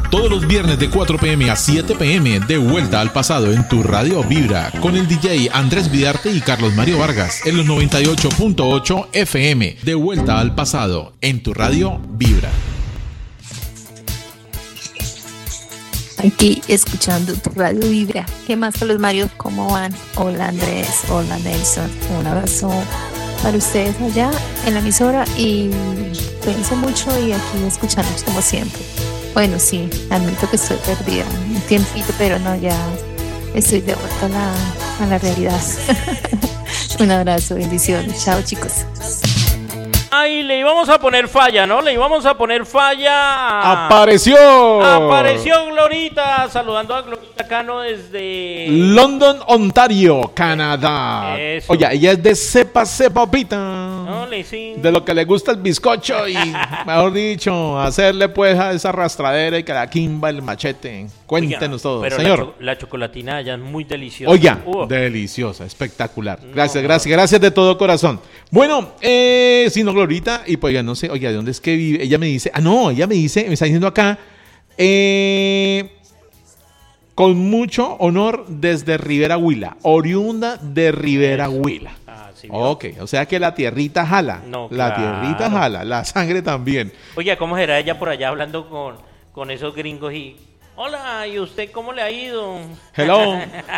Todos los viernes de 4 p.m. a 7 p.m. de Vuelta al Pasado en tu radio Vibra con el DJ Andrés Vidarte y Carlos Mario Vargas en los 98.8 FM. De Vuelta al Pasado en tu radio Vibra. Aquí escuchando tu radio Vibra. ¿Qué más, Carlos Mario? ¿Cómo van? Hola Andrés, hola Nelson. Un abrazo para ustedes allá en la emisora y feliz mucho y aquí escuchándonos como siempre. Bueno, sí, admito que estoy perdida un tiempito, pero no, ya estoy de vuelta a la realidad. Un abrazo, bendiciones. Chao, chicos. Ay, le íbamos a poner falla, ¿no? Le íbamos a poner falla. ¡Apareció! Apareció Glorita, saludando a Glorita Cano desde London, Ontario, Canadá. Eso. Oye, ella es de cepa, pita. No, le sí. De lo que le gusta el bizcocho y, mejor dicho, hacerle pues a esa arrastradera y que la quimba, el machete. Cuéntenos todo, pero señor. La chocolatina allá es muy deliciosa. Oiga, deliciosa, espectacular. Gracias de todo corazón. Bueno, sino Glorita, y pues ya no sé, oiga, ¿de dónde es que vive? Ella me dice, me está diciendo acá, con mucho honor desde Rivera Huila, oriunda de Rivera Huila. Sí, ok, o sea que la tierrita jala, no, la tierrita jala, la sangre también. Oiga, ¿cómo será ella por allá hablando con esos gringos y... Hola, ¿y usted cómo le ha ido? Hello,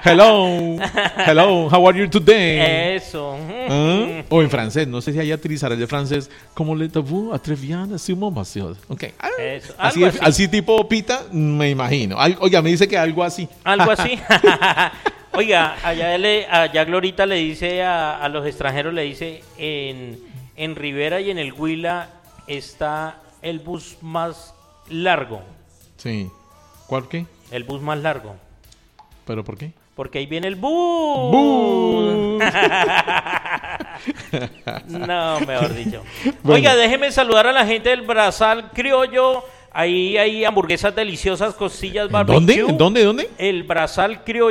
how are you today? Eso. O en francés, no sé si allá utilizará el de francés. ¿Cómo le vous atrevian a su momento? Ok. Eso, así tipo pita, me imagino. Oiga, me dice que algo así. Algo así. Oiga, allá Glorita le dice a los extranjeros, le dice, en Rivera y en el Huila está el bus más largo. Sí. ¿Cuál qué? El bus más largo. ¿Pero por qué? Porque ahí viene el bus. ¡Bus! No, mejor dicho. Bueno. Oiga, déjeme saludar a la gente del Brazal Criollo. Ahí hay hamburguesas deliciosas, costillas barbecue. ¿Dónde? El Brazal Criollo.